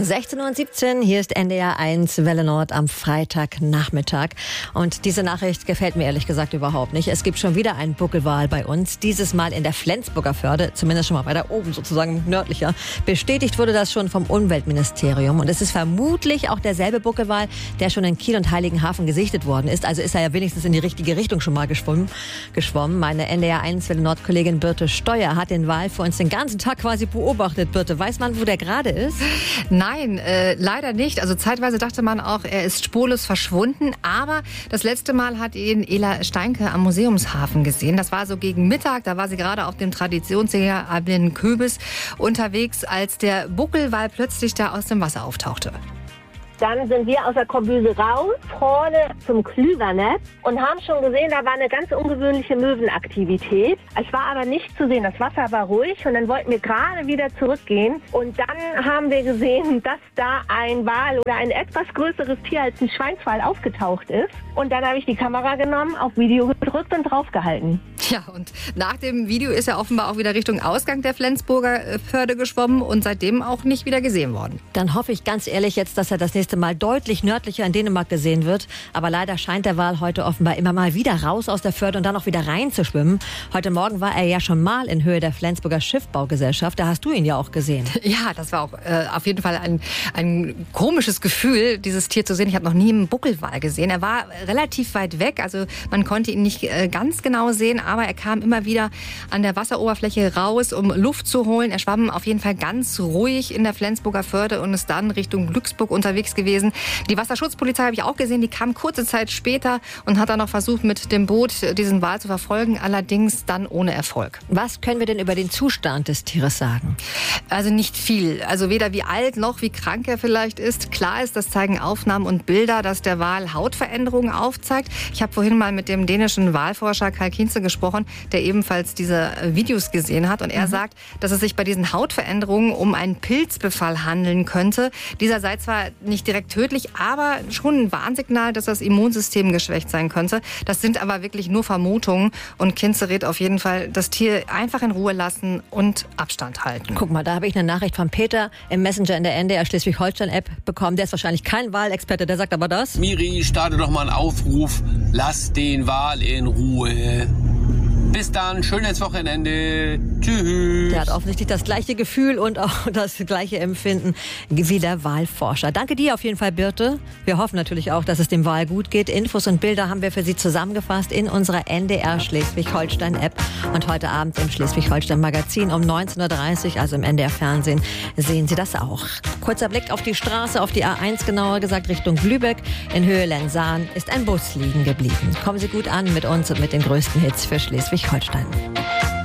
16:17 Uhr, hier ist NDR 1 Welle Nord am Freitagnachmittag. Und diese Nachricht gefällt mir ehrlich gesagt überhaupt nicht. Es gibt schon wieder einen Buckelwal bei uns, dieses Mal in der Flensburger Förde, zumindest schon mal weiter oben, sozusagen nördlicher. Bestätigt wurde das schon vom Umweltministerium. Und es ist vermutlich auch derselbe Buckelwal, der schon in Kiel und Heiligenhafen gesichtet worden ist. Also ist er ja wenigstens in die richtige Richtung schon mal geschwommen. Meine NDR 1 Welle Nord Kollegin Birte Steuer hat den Wal für uns den ganzen Tag quasi beobachtet. Birte, weiß man, wo der gerade ist? Nein, leider nicht. Also zeitweise dachte man auch, er ist spurlos verschwunden. Aber das letzte Mal hat ihn Ela Steinke am Museumshafen gesehen. Das war so gegen Mittag. Da war sie gerade auf dem Traditionsjäger Abin Köbis unterwegs, als der Buckelwal plötzlich da aus dem Wasser auftauchte. Dann sind wir aus der Kombüse raus, vorne zum Klüvernetz und haben schon gesehen, da war eine ganz ungewöhnliche Möwenaktivität. Es war aber nicht zu sehen, das Wasser war ruhig und dann wollten wir gerade wieder zurückgehen. Und dann haben wir gesehen, dass da ein Wal oder ein etwas größeres Tier als ein Schweinswal aufgetaucht ist. Und dann habe ich die Kamera genommen, auf Video gedrückt und draufgehalten. Ja, und nach dem Video ist er offenbar auch wieder Richtung Ausgang der Flensburger Förde geschwommen und seitdem auch nicht wieder gesehen worden. Dann hoffe ich ganz ehrlich jetzt, dass er das nächste Mal deutlich nördlicher in Dänemark gesehen wird. Aber leider scheint der Wal heute offenbar immer mal wieder raus aus der Förde und dann auch wieder rein zu schwimmen. Heute Morgen war er ja schon mal in Höhe der Flensburger Schiffbaugesellschaft. Da hast du ihn ja auch gesehen. Ja, das war auch auf jeden Fall ein komisches Gefühl, dieses Tier zu sehen. Ich habe noch nie einen Buckelwal gesehen. Er war relativ weit weg, also man konnte ihn nicht ganz genau sehen, aber er kam immer wieder an der Wasseroberfläche raus, um Luft zu holen. Er schwamm auf jeden Fall ganz ruhig in der Flensburger Förde und ist dann Richtung Glücksburg unterwegs gewesen. Die Wasserschutzpolizei habe ich auch gesehen, die kam kurze Zeit später und hat dann noch versucht, mit dem Boot diesen Wal zu verfolgen, allerdings dann ohne Erfolg. Was können wir denn über den Zustand des Tieres sagen? Also nicht viel. Also weder wie alt noch wie krank er vielleicht ist. Klar ist, das zeigen Aufnahmen und Bilder, dass der Wal Hautveränderungen aufzeigt. Ich habe vorhin mal mit dem dänischen Walforscher Karl Kienze gesprochen, der ebenfalls diese Videos gesehen hat. Und er sagt, dass es sich bei diesen Hautveränderungen um einen Pilzbefall handeln könnte. Dieser sei zwar nicht direkt tödlich, aber schon ein Warnsignal, dass das Immunsystem geschwächt sein könnte. Das sind aber wirklich nur Vermutungen. Und Kienze rät auf jeden Fall, das Tier einfach in Ruhe lassen und Abstand halten. Guck mal, da habe ich eine Nachricht von Peter im Messenger in der NDR Schleswig-Holstein-App bekommen. Der ist wahrscheinlich kein Wahlexperte, der sagt aber das. Miri, starte doch mal einen Aufruf. Lass den Wal in Ruhe. Bis dann, schönes Wochenende. Tschüss. Der hat offensichtlich das gleiche Gefühl und auch das gleiche Empfinden wie der Walforscher. Danke dir auf jeden Fall, Birte. Wir hoffen natürlich auch, dass es dem Wal gut geht. Infos und Bilder haben wir für Sie zusammengefasst in unserer NDR Schleswig-Holstein-App. Und heute Abend im Schleswig-Holstein-Magazin um 19:30 Uhr, also im NDR-Fernsehen, sehen Sie das auch. Kurzer Blick auf die Straße, auf die A1 genauer gesagt, Richtung Lübeck. In Höhe Lensahn ist ein Bus liegen geblieben. Kommen Sie gut an mit uns und mit den größten Hits für Schleswig-Holstein.